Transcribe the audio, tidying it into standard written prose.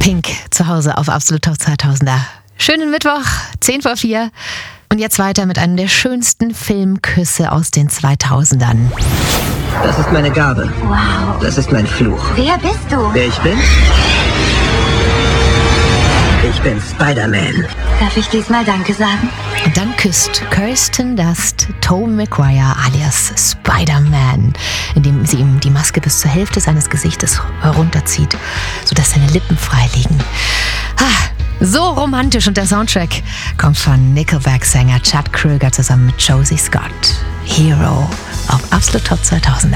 Pink zu Hause auf Absolut Top 2000er. Schönen Mittwoch, 10 vor 4. Und jetzt weiter mit einem der schönsten Filmküsse aus den 2000ern. Das ist meine Gabe. Wow. Das ist mein Fluch. Wer bist du? Wer ich bin? Ich bin Spider-Man. Darf ich diesmal Danke sagen? Und dann küsst Kirsten Dunst Tobey Maguire alias Spider-Man, indem sie ihm die Maske bis zur Hälfte seines Gesichtes herunterzieht, sodass seine Lippen frei liegen. So romantisch, und der Soundtrack kommt von Nickelback-Sänger Chad Kroeger zusammen mit Josie Scott. Hero auf Absolut Top 2000er.